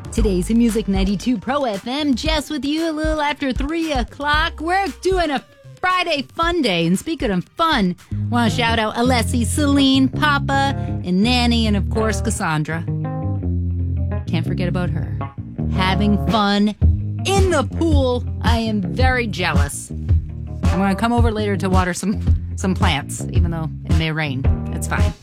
Today's Music 92 Pro FM. Jess with you a little after 3 o'clock. We're doing a Friday fun day. And speaking of fun, want to shout out Alessi, Celine, Papa, and Nanny, and of course Cassandra. Can't forget about her. Having fun in the pool. I am very jealous. I'm going to come over later to water some plants, even though it may rain. It's fine.